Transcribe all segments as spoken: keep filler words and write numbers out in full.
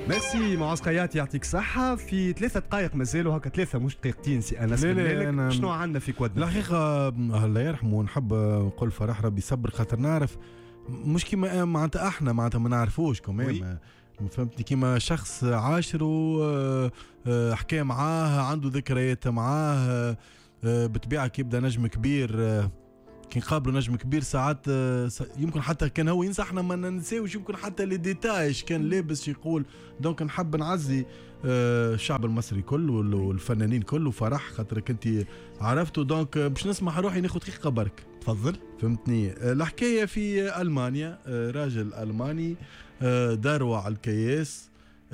ميرسي معاذ قيات يعطيك صحة. في ثلاثة دقائق مازالوا هكا، ثلاثة مش دقيقتين سي أنس. لا لا أنا شنو عندنا في كودنا؟ الحقيقة الله يرحمه ونحب نقول فرح ربي يصبر، خاطر نعرف مش كيما معناتها احنا معناتها ما نعرفوش كمان، فهمتني، كيما شخص عاشره حكى معاه، عنده ذكريات معاه، بطبيعة كي يبدا نجم كبير، كي نقابلوا نجم كبير ساعات يمكن حتى كان هو ينصح احنا ما ننساوش يمكن حتى لي ديتايش كان لابس يقول. دونك نحب نعزي الشعب المصري كله والفنانين كله فرح خاطرك انت عرفته. دونك باش نسمح روحي ناخذ دقيقه برك. تفضل. فهمتني. الحكايه في المانيا، راجل الماني داروا على الكياس،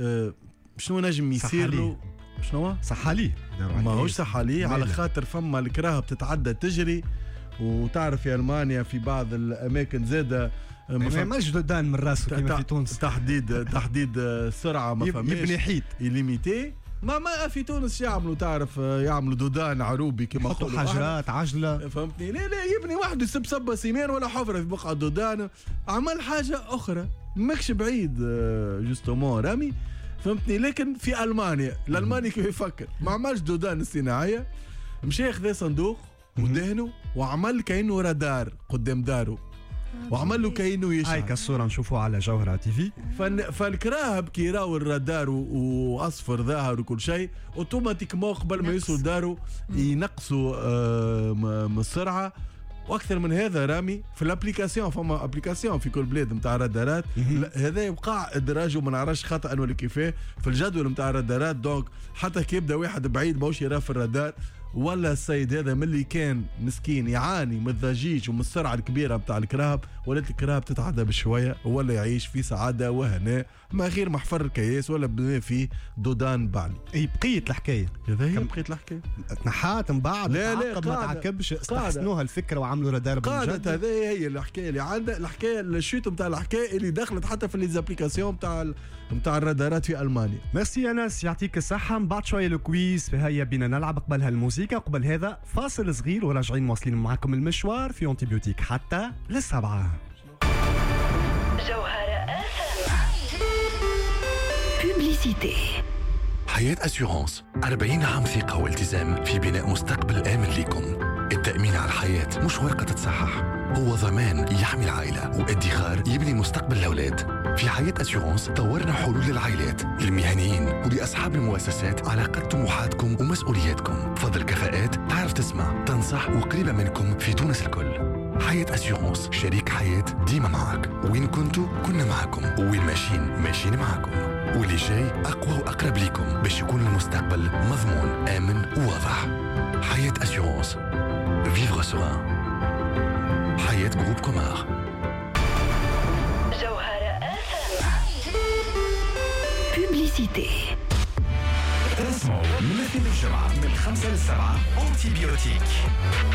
شنو نجم يصير له؟ شنو صحالي؟ ما هوش صحالي على خاطر فما الكراهه بتتعدى تجري، وتعرف في المانيا في بعض الاماكن زاده ما ماش دودان من راسه كيما في تونس، تحديد تحديد سرعه ما فماش، يبني حيط ليميتي. ما ما في تونس يعملوا تعرف يعملوا دودان عروبي كما يحطوا حجرات عجله، فهمتني. لا لا يبني واحد يسب سبه سيمان ولا حفره في بقعه دودان، عمل حاجه اخرى ماكش بعيد جوستومون رامي، فهمتني. لكن في المانيا الالماني كيف يفكر ما عملش دودان الصناعيه، مشى خذ صندوق ودهنه وعمل كأنه رادار قدام داره وعمل له كأنه يشعل. هاي كالصورة نشوفوها على جوهرة تي في. فالكراهب كي يراو الرادار واصفر ظاهر وكل شيء اوتوماتيكمون قبل ما يوصلوا داره ينقصوا آه من السرعه. واكثر من هذا رامي في الابليكاسيون، فما ابليكاسيون في كل بلاد نتاع الرادارات، هذا يوقع ادراج وما نعرفش خطا ولا كيفاه في الجدول نتاع الرادارات. دونك حتى كي يبدا واحد بعيد ماهوش يراه في الرادار، ولا السيد هذا ملي كان مسكين يعاني من الضجيج ومن السرعه الكبيره نتاع الكراهب، ولات الكراهب تتعدى بشويه ولا يعيش في سعاده وهناء ما غير محفر الكياس ولا بما فيه دودان بعلي. اي بقيت الحكايه هذا هي بقيت الحكايه. تنحات من بعد لا لا ما تعكبش، استحسنوها الفكره وعملوا رادار قاعدة. هذه هي الحكايه اللي عندها الحكايه الشوت نتاع الحكايه اللي دخلت حتى في ليزابليكاسيون نتاع نتاع الرادارات في المانيا. ميرسي انس يعطيك الصحه. من بعد شويه الكويز في هيا بينا نلعب، قبلها الموسيقى، قبل هذا فاصل صغير وراجعين مواصلين معكم المشوار في أنتيبيوتيك حتى للسبعة. جوهرة بوبليسيتي. حياة أسيورانس أربعين عام ثقة والتزام في بناء مستقبل آمن لكم. التأمين على الحياة مش ورقة تتصحح، هو ضمان يحمي العائلة وادخار يبني مستقبل الأولاد. في حياة أسيورانس طورنا حلول للعائلات، للمهنيين ولأصحاب المؤسسات على قد طموحاتكم ومسؤولياتكم. فضل كفاءات تعرف تسمع تنصح وقريبة منكم في تونس الكل. حياة أسيورانس شريك حياة ديما معك، وين كنتوا كنا معكم، وين ماشيين ماشيين معكم، واللي جاي أقوى وأقرب لكم باش يكون المستقبل مضمون آمن وواضح. حياة أسيورانس Vivre serein. حياة جروب كومار. جوهرة بوبليسيتي. اسمعوا من الاثنين الجمعة من الخمسة للسبعة أنتيبيوتيك.